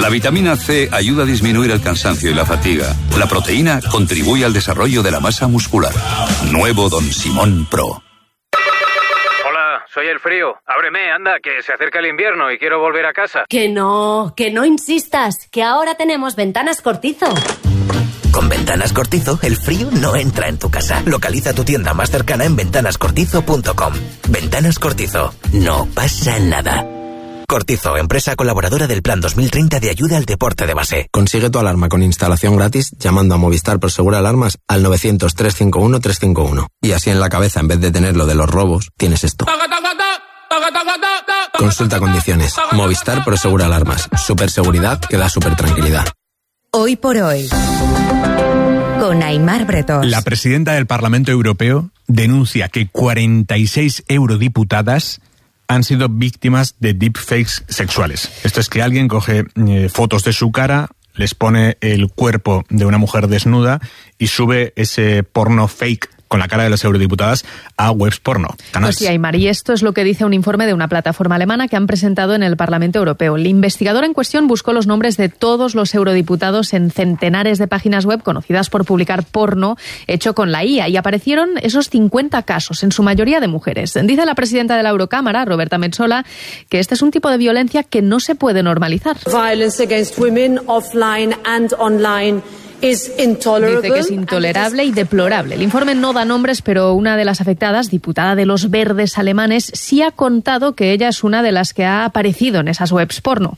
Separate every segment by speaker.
Speaker 1: La vitamina C ayuda a disminuir el cansancio y la fatiga. La proteína contribuye al desarrollo de la masa muscular. Nuevo Don Simón Pro.
Speaker 2: Soy el frío. Ábreme, anda, que se acerca el invierno y quiero volver a casa.
Speaker 3: Que no insistas, que ahora tenemos Ventanas Cortizo.
Speaker 4: Con Ventanas Cortizo, el frío no entra en tu casa. Localiza tu tienda más cercana en ventanascortizo.com. Ventanas Cortizo. No pasa nada. Cortizo, empresa colaboradora del Plan 2030 de ayuda al deporte de base.
Speaker 5: Consigue tu alarma con instalación gratis llamando a Movistar Prosegur Alarmas al 900-351-351. Y así en la cabeza, en vez de tener lo de los robos, tienes esto. Consulta condiciones. Movistar Prosegur Alarmas. Superseguridad que da supertranquilidad.
Speaker 6: Hoy por hoy, con Aimar Bretós.
Speaker 7: La presidenta del Parlamento Europeo denuncia que 46 eurodiputadas han sido víctimas de deepfakes sexuales. Esto es que alguien coge fotos de su cara, les pone el cuerpo de una mujer desnuda y sube ese porno fake con la cara de las eurodiputadas a webs porno.
Speaker 8: Pues sí, Aimar, y esto es lo que dice un informe de una plataforma alemana que han presentado en el Parlamento Europeo. El investigador en cuestión buscó los nombres de todos los eurodiputados en centenares de páginas web conocidas por publicar porno hecho con la IA y aparecieron esos 50 casos, en su mayoría de mujeres. Dice la presidenta de la Eurocámara, Roberta Metsola, que este es un tipo de violencia que no se puede normalizar.
Speaker 9: Violence against women offline and online. Dice
Speaker 8: que es intolerable y deplorable. El informe no da nombres, pero una de las afectadas, diputada de los Verdes alemanes, sí ha contado que ella es una de las que ha aparecido en esas webs porno.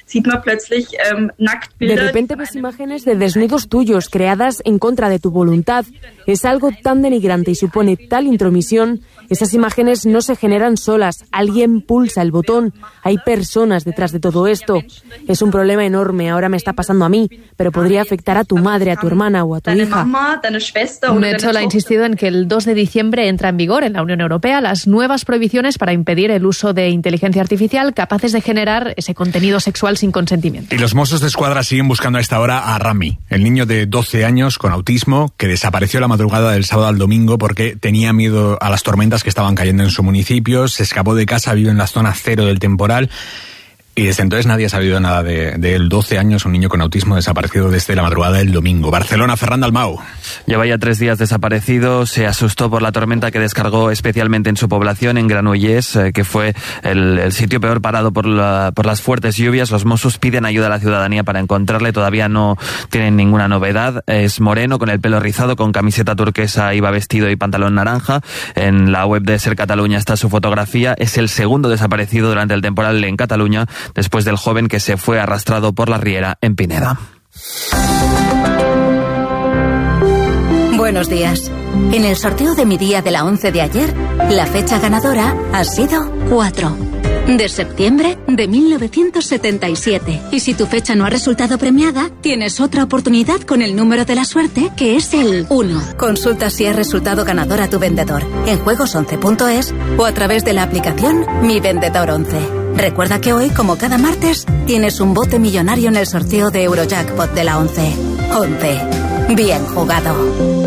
Speaker 10: De repente ves imágenes de desnudos tuyos creadas en contra de tu voluntad. Es algo tan denigrante y supone tal intromisión. Esas imágenes no se generan solas. Alguien pulsa el botón. Hay personas detrás de todo esto. Es un problema enorme. Ahora me está pasando a mí, pero podría afectar a tu madre, a tu hermana o a tu hija.
Speaker 8: Metsola ha insistido en que el 2 de diciembre entra en vigor en la Unión Europea las nuevas prohibiciones para impedir el uso de inteligencia artificial capaces de generar ese contenido sexual sin consentimiento.
Speaker 7: Y los Mossos de Escuadra siguen buscando a esta hora a Rami, el niño de 12 años con autismo que desapareció la madrugada del sábado al domingo porque tenía miedo a las tormentas que estaban cayendo en su municipio, se escapó de casa, vive en la zona cero del temporal. Y desde entonces nadie ha sabido nada de él. 12 años, un niño con autismo desaparecido desde la madrugada del domingo. Barcelona, Ferran Dalmau.
Speaker 11: Lleva ya 3 días desaparecido. Se asustó por la tormenta que descargó especialmente en su población, en Granollers, que fue el sitio peor parado por las fuertes lluvias. Los Mossos piden ayuda a la ciudadanía para encontrarle. Todavía no tienen ninguna novedad. Es moreno, con el pelo rizado, con camiseta turquesa, iba vestido y pantalón naranja. En la web de Ser Cataluña está su fotografía. Es el segundo desaparecido durante el temporal en Cataluña, después del joven que se fue arrastrado por la riera en Pineda.
Speaker 6: Buenos días. En el sorteo de mi día de la 11 de ayer, la fecha ganadora ha sido 4 de septiembre de 1977. Y si tu fecha no ha resultado premiada, tienes otra oportunidad con el número de la suerte, que es el 1. Consulta si has resultado ganador a tu vendedor en juegos11.es o a través de la aplicación Mi Vendedor 11. Recuerda que hoy, como cada martes, tienes un bote millonario en el sorteo de Eurojackpot de la 11. 11. Bien jugado.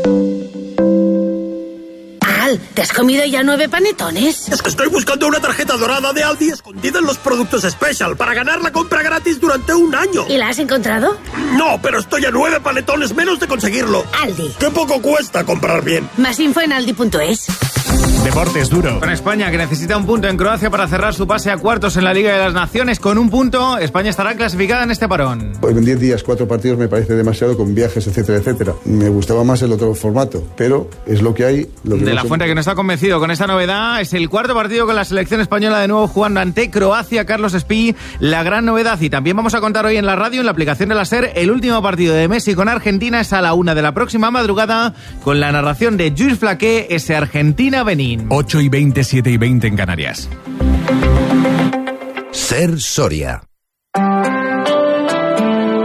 Speaker 3: ¿Te has comido ya 9 panetones?
Speaker 12: Es que estoy buscando una tarjeta dorada de Aldi escondida en los productos Special para ganar la compra gratis durante un año.
Speaker 3: ¿Y la has encontrado?
Speaker 12: No, pero estoy a 9 panetones menos de conseguirlo.
Speaker 3: Aldi.
Speaker 12: Qué poco cuesta comprar bien.
Speaker 3: Más info en aldi.es.
Speaker 7: Deportes duro.
Speaker 2: Con España, que necesita un punto en Croacia para cerrar su pase a cuartos en la Liga de las Naciones. Con un punto, España estará clasificada en este parón.
Speaker 13: Pues en 10 días, 4 partidos me parece demasiado, con viajes, etcétera, etcétera. Me gustaba más el otro formato, pero es lo que hay.
Speaker 2: De la Fuente, que no está convencido con esta novedad, es el cuarto partido con la selección española de nuevo jugando ante Croacia. Carlos Espí, la gran novedad. Y también vamos a contar hoy en la radio, en la aplicación de la SER, el último partido de Messi con Argentina. Es a la 1 de la próxima madrugada, con la narración de Lluís Flaqué, ese Argentina-Benín.
Speaker 7: 8:20, 7:20 en Canarias.
Speaker 14: SER Soria.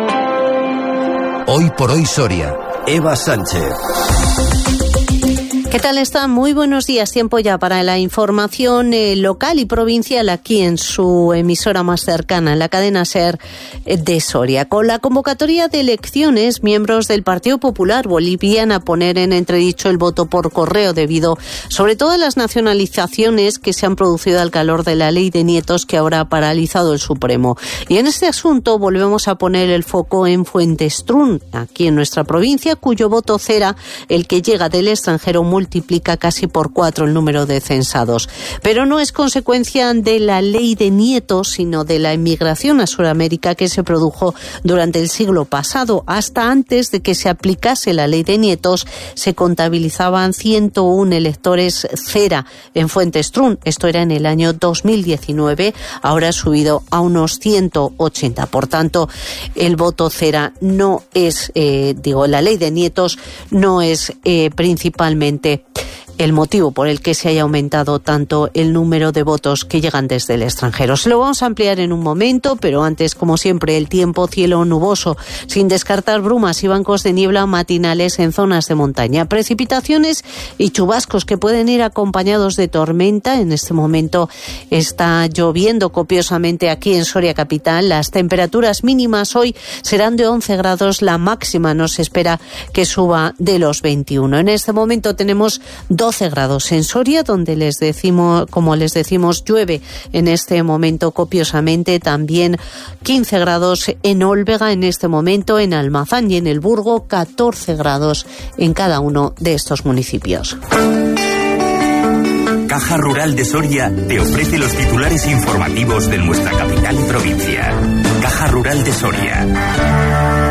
Speaker 14: Hoy por hoy Soria. Eva Sánchez. ¿Qué tal están? Muy buenos días. Tiempo ya para la información local y provincial aquí en su emisora más cercana, en la cadena SER de Soria. Con la convocatoria de elecciones, miembros del Partido Popular volvían a poner en entredicho el voto por correo debido sobre todo a las nacionalizaciones que se han producido al calor de la ley de nietos que ahora ha paralizado el Supremo. Y en este asunto volvemos a poner el foco en Fuentestrún, aquí en nuestra provincia, cuyo voto cera, el que llega del extranjero, multiplica casi por 4 el número de censados. Pero no es consecuencia de la ley de nietos, sino de la emigración a Sudamérica que se produjo durante el siglo pasado. Hasta antes de que se aplicase la ley de nietos, se contabilizaban 101 electores cera en Fuentestrún. Esto era en el año 2019, ahora ha subido a unos 180. Por tanto, el voto cera no es, la ley de nietos no es principalmente el motivo por el que se haya aumentado tanto el número de votos que llegan desde el extranjero. Se lo vamos a ampliar en un momento, pero antes, como siempre, el tiempo, cielo nuboso, sin descartar brumas y bancos de niebla matinales en zonas de montaña. Precipitaciones y chubascos que pueden ir acompañados de tormenta. En este momento está lloviendo copiosamente aquí en Soria capital. Las temperaturas mínimas hoy serán de 11 grados, la máxima no se espera que suba de los 21. En este momento tenemos 12 grados en Soria, donde como les decimos, llueve en este momento copiosamente. También 15 grados en Olvega en este momento, en Almazán y en El Burgo, 14 grados en cada uno de estos municipios.
Speaker 15: Caja Rural de Soria te ofrece los titulares informativos de nuestra capital y provincia. Caja Rural de Soria.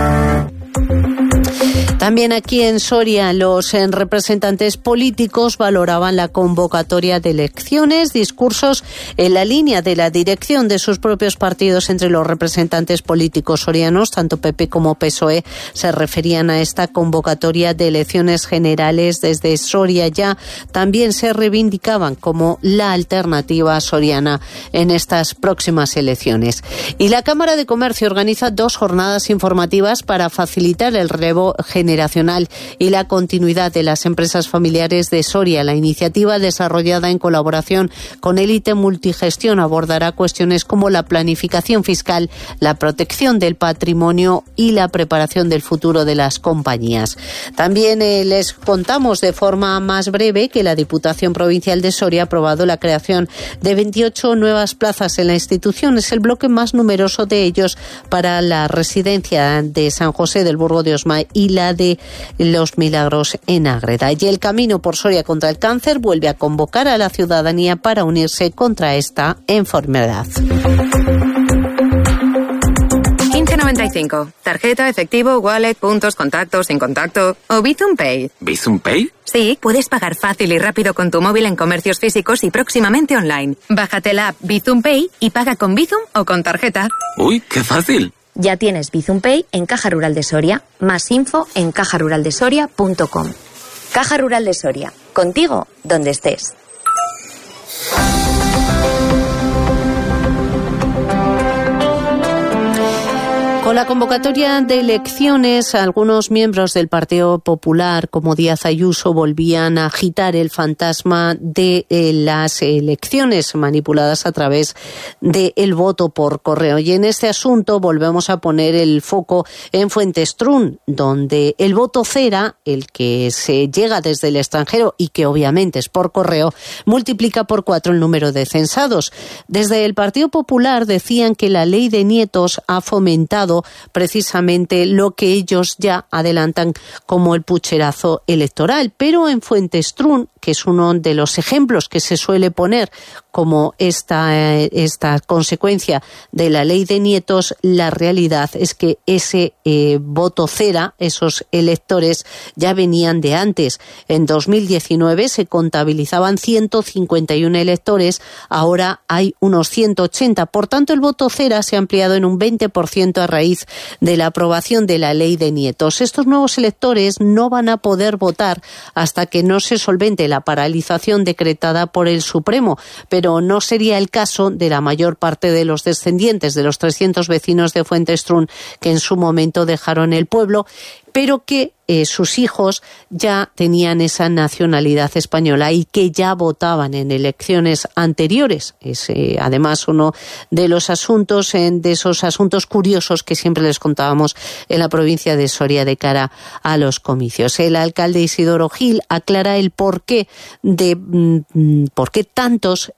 Speaker 14: También aquí en Soria los representantes políticos valoraban la convocatoria de elecciones, discursos en la línea de la dirección de sus propios partidos entre los representantes políticos sorianos, tanto PP como PSOE, se referían a esta convocatoria de elecciones generales. Desde Soria ya también se reivindicaban como la alternativa soriana en estas próximas elecciones. Y la Cámara de Comercio organiza 2 jornadas informativas para facilitar el relevo generacional y la continuidad de las empresas familiares de Soria. La iniciativa, desarrollada en colaboración con Élite Multigestión, abordará cuestiones como la planificación fiscal, la protección del patrimonio y la preparación del futuro de las compañías. También les contamos de forma más breve que la Diputación Provincial de Soria ha aprobado la creación de 28 nuevas plazas en la institución. Es el bloque más numeroso de ellos para la residencia de San José del Burgo de Osma y la de Los Milagros en Ágreda. Y el Camino por Soria contra el Cáncer vuelve a convocar a la ciudadanía para unirse contra esta enfermedad.
Speaker 16: 15.95. Tarjeta, efectivo, wallet, puntos, contacto, sin contacto o Bizum Pay.
Speaker 17: ¿Bizum Pay?
Speaker 16: Sí, puedes pagar fácil y rápido con tu móvil en comercios físicos y próximamente online. Bájate la app Bizum Pay y paga con Bizum o con tarjeta.
Speaker 17: ¡Uy, qué fácil!
Speaker 18: Ya tienes Bizum Pay en Caja Rural de Soria. Más info en cajaruraldesoria.com. Caja Rural de Soria. Contigo, donde estés.
Speaker 14: Con la convocatoria de elecciones, algunos miembros del Partido Popular, como Díaz Ayuso, volvían a agitar el fantasma de las elecciones manipuladas a través del voto por correo. Y en este asunto volvemos a poner el foco en Fuentestrún, donde el voto cera, el que se llega desde el extranjero y que obviamente es por correo, multiplica por 4 el número de censados. Desde el Partido Popular decían que la ley de nietos ha fomentado precisamente lo que ellos ya adelantan como el pucherazo electoral. Pero en Fuentestrún, que es uno de los ejemplos que se suele poner como esta consecuencia de la ley de nietos, la realidad es que ese voto cera, esos electores, ya venían de antes. En 2019 se contabilizaban 151 electores, ahora hay unos 180. Por tanto, el voto cera se ha ampliado en un 20% a raíz de la aprobación de la ley de nietos. Estos nuevos electores no van a poder votar hasta que no se solvente la paralización decretada por el Supremo, pero no sería el caso de la mayor parte de los descendientes de los 300 vecinos de Fuentestrún que en su momento dejaron el pueblo, pero que sus hijos ya tenían esa nacionalidad española y que ya votaban en elecciones anteriores. Es además uno de los asuntos, de esos asuntos curiosos que siempre les contábamos en la provincia de Soria de cara a los comicios. El alcalde Isidoro Gil aclara el porqué de por qué tantos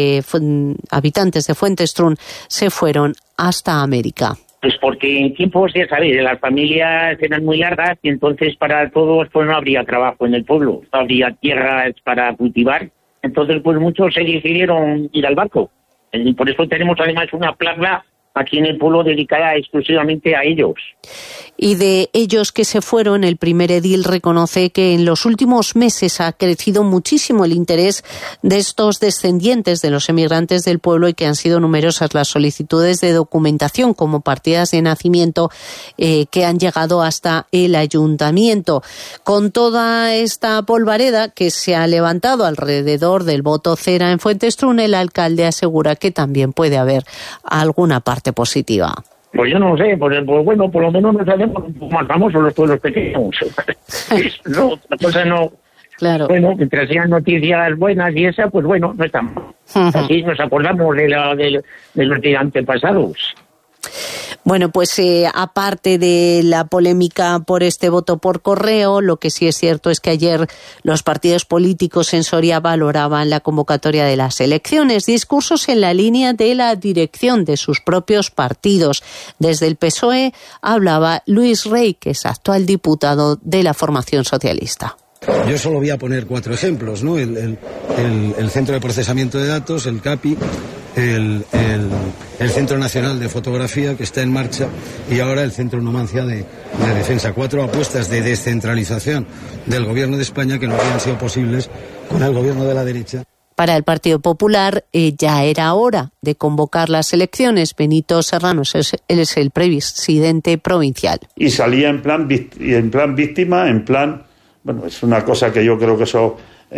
Speaker 14: habitantes de Fuentestrún se fueron hasta América.
Speaker 19: Pues porque en tiempos, ya sabéis, las familias eran muy largas y entonces para todos pues no habría trabajo en el pueblo, no habría tierras para cultivar, entonces pues muchos se decidieron ir al barco. Y por eso tenemos además una plaza aquí en el pueblo dedicada exclusivamente a ellos.
Speaker 14: Y de ellos que se fueron, el primer edil reconoce que en los últimos meses ha crecido muchísimo el interés de estos descendientes de los emigrantes del pueblo y que han sido numerosas las solicitudes de documentación como partidas de nacimiento que han llegado hasta el ayuntamiento. Con toda esta polvareda que se ha levantado alrededor del voto cera en Fuentestrún, el alcalde asegura que también puede haber alguna parte positiva.
Speaker 19: Pues yo no sé, pues bueno, por lo menos nos hacemos un poco más famosos los pueblos pequeños. No, otra cosa no.
Speaker 14: Claro.
Speaker 19: Bueno, mientras sean noticias buenas y esa, pues bueno, no estamos. Así nos acordamos de los de antepasados.
Speaker 14: Bueno, pues aparte de la polémica por este voto por correo, lo que sí es cierto es que ayer los partidos políticos en Soria valoraban la convocatoria de las elecciones, discursos en la línea de la dirección de sus propios partidos. Desde el PSOE hablaba Luis Rey, que es actual diputado de la formación socialista.
Speaker 20: Yo solo voy a poner 4 ejemplos, ¿no? El Centro de Procesamiento de Datos, el CAPI, el Centro Nacional de Fotografía, que está en marcha, y ahora el Centro Numancia de Defensa. 4 apuestas de descentralización del Gobierno de España que no habían sido posibles con el Gobierno de la derecha.
Speaker 14: Para el Partido Popular ya era hora de convocar las elecciones. Benito Serrano él es el presidente provincial.
Speaker 21: Y salía en plan víctima, en plan... Bueno, es una cosa que yo creo que eso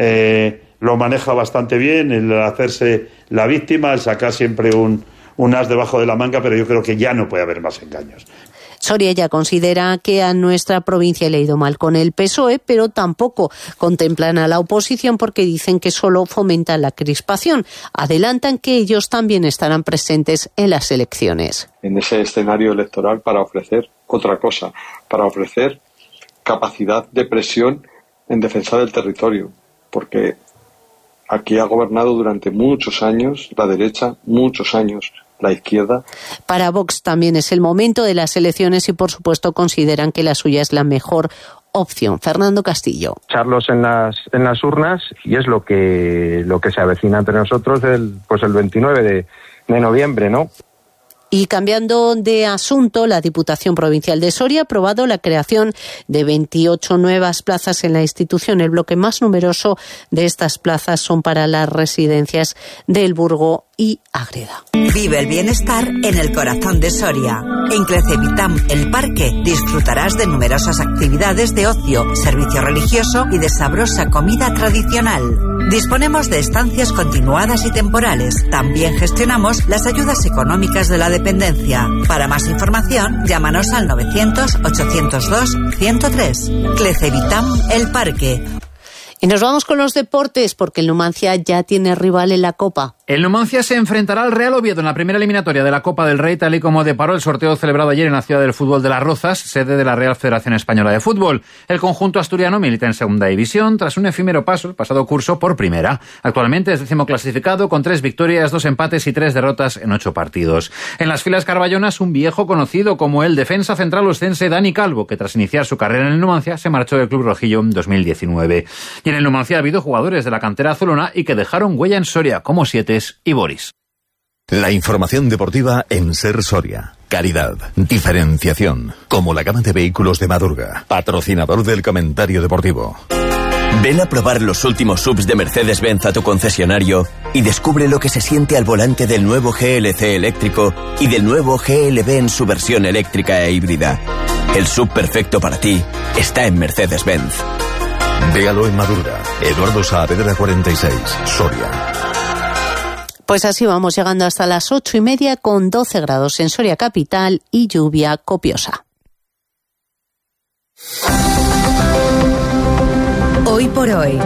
Speaker 21: lo maneja bastante bien, el hacerse la víctima, el sacar siempre un as debajo de la manga, pero yo creo que ya no puede haber más engaños.
Speaker 14: Soria ya considera que a nuestra provincia le ha ido mal con el PSOE, pero tampoco contemplan a la oposición porque dicen que solo fomenta la crispación. Adelantan que ellos también estarán presentes en las elecciones.
Speaker 22: En ese escenario electoral para ofrecer otra cosa, para ofrecer capacidad de presión en defensa del territorio, porque aquí ha gobernado durante muchos años la derecha, muchos años la izquierda.
Speaker 14: Para Vox también es el momento de las elecciones y por supuesto consideran que la suya es la mejor opción. Fernando Castillo.
Speaker 23: Echarlos en las urnas y es lo que se avecina entre nosotros el 29 de noviembre, ¿no?
Speaker 14: Y cambiando de asunto, la Diputación Provincial de Soria ha aprobado la creación de 28 nuevas plazas en la institución. El bloque más numeroso de estas plazas son para las residencias del Burgo y Ágreda.
Speaker 24: Vive el bienestar en el corazón de Soria. En Clecevitam, el parque, disfrutarás de numerosas actividades de ocio, servicio religioso y de sabrosa comida tradicional. Disponemos de estancias continuadas y temporales. También gestionamos las ayudas económicas de la dependencia. Para más información, llámanos al 900-802-103. Clecevitam, el parque.
Speaker 14: Y nos vamos con los deportes porque el Numancia ya tiene rival en la Copa.
Speaker 2: El Numancia se enfrentará al Real Oviedo en la primera eliminatoria de la Copa del Rey, tal y como deparó el sorteo celebrado ayer en la Ciudad del Fútbol de Las Rozas, sede de la Real Federación Española de Fútbol. El conjunto asturiano milita en segunda división tras un efímero paso el pasado curso por primera. Actualmente es 10º clasificado con 3 victorias, 2 empates y 3 derrotas en 8 partidos. En las filas carballonas, un viejo conocido como el defensa central oscense Dani Calvo, que tras iniciar su carrera en el Numancia se marchó del club rojillo en 2019. Y en el Numancia ha habido jugadores de la cantera azulona y que dejaron huella en Soria, como Sietes y Boris.
Speaker 1: La información deportiva en Ser Soria. Calidad, diferenciación, como la gama de vehículos de Madurga, patrocinador del comentario deportivo.
Speaker 4: Ven a probar los últimos SUVs de Mercedes-Benz a tu concesionario y descubre lo que se siente al volante del nuevo GLC eléctrico y del nuevo GLB en su versión eléctrica e híbrida. El SUV perfecto para ti está en Mercedes-Benz.
Speaker 1: Véalo en Madurga, Eduardo Saavedra 46, Soria.
Speaker 14: Pues así vamos llegando hasta las 8:30 con 12 grados en Soria capital y lluvia copiosa.
Speaker 16: Hoy por hoy.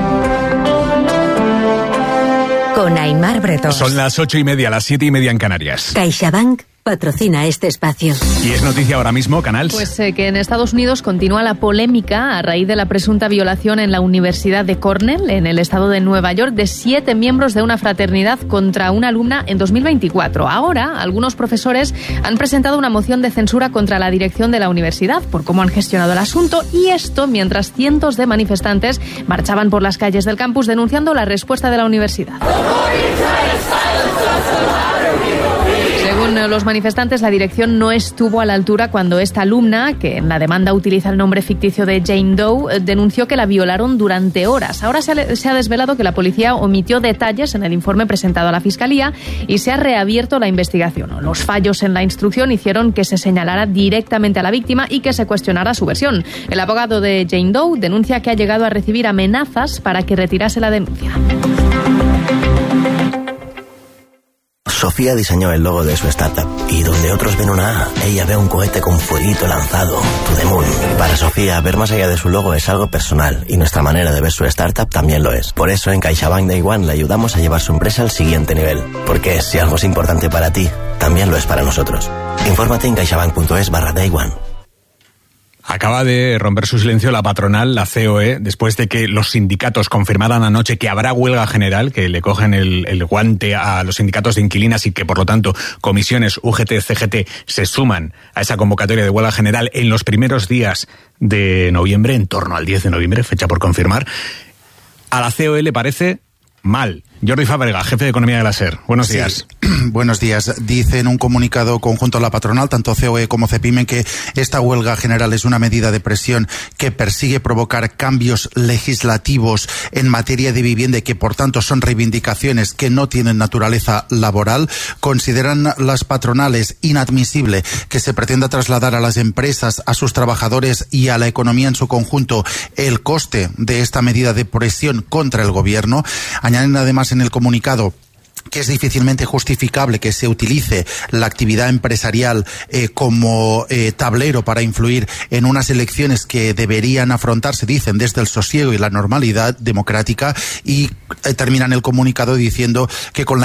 Speaker 16: Con Aimar Bretón.
Speaker 7: Son las 8:30, las 7:30 en Canarias.
Speaker 6: CaixaBank patrocina este espacio.
Speaker 7: Y es noticia ahora mismo, Canals.
Speaker 5: Pues que en Estados Unidos continúa la polémica a raíz de la presunta violación en la Universidad de Cornell, en el estado de Nueva York, de 7 miembros de una fraternidad contra una alumna en 2024. Ahora, algunos profesores han presentado una moción de censura contra la dirección de la universidad por cómo han gestionado el asunto, y esto mientras cientos de manifestantes marchaban por las calles del campus denunciando la respuesta de la universidad. Según los manifestantes, la dirección no estuvo a la altura cuando esta alumna, que en la demanda utiliza el nombre ficticio de Jane Doe, denunció que la violaron durante horas. Ahora se ha desvelado que la policía omitió detalles en el informe presentado a la Fiscalía y se ha reabierto la investigación. Los fallos en la instrucción hicieron que se señalara directamente a la víctima y que se cuestionara su versión. El abogado de Jane Doe denuncia que ha llegado a recibir amenazas para que retirase la denuncia.
Speaker 8: Sofía diseñó el logo de su startup y donde otros ven una A, ella ve un cohete con fueguito lanzado, to the moon. Para Sofía, ver más allá de su logo es algo personal y nuestra manera de ver su startup también lo es. Por eso en CaixaBank Day One le ayudamos a llevar su empresa al siguiente nivel. Porque si algo es importante para ti, también lo es para nosotros. Infórmate en caixabank.es/Day One.
Speaker 7: Acaba de romper su silencio la patronal, la COE, después de que los sindicatos confirmaran anoche que habrá huelga general, que le cogen el guante a los sindicatos de inquilinas y que, por lo tanto, comisiones, UGT, CGT se suman a esa convocatoria de huelga general en los primeros días de noviembre, en torno al 10 de noviembre, fecha por confirmar. A la COE le parece mal. Jordi Fábrega, jefe de Economía de la SER. Buenos días.
Speaker 9: Buenos días. Dice en un comunicado conjunto a la patronal, tanto COE como CEPIME, que esta huelga general es una medida de presión que persigue provocar cambios legislativos en materia de vivienda y que, por tanto, son reivindicaciones que no tienen naturaleza laboral. Consideran las patronales inadmisible que se pretenda trasladar a las empresas, a sus trabajadores y a la economía en su conjunto el coste de esta medida de presión contra el gobierno. Añaden además en el comunicado que es difícilmente justificable que se utilice la actividad empresarial como tablero para influir en unas elecciones que deberían afrontarse, dicen, desde el sosiego y la normalidad democrática, y terminan el comunicado diciendo que con la